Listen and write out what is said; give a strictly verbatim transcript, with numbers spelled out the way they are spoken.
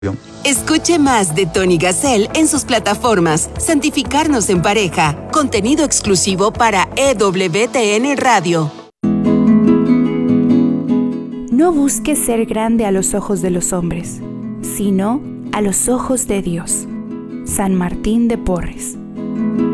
Escuche más de Tony Gassel en sus plataformas Santificarnos en Pareja, contenido exclusivo para E W T N Radio. No busques ser grande a los ojos de los hombres, sino a los ojos de Dios. San Martín de Porres.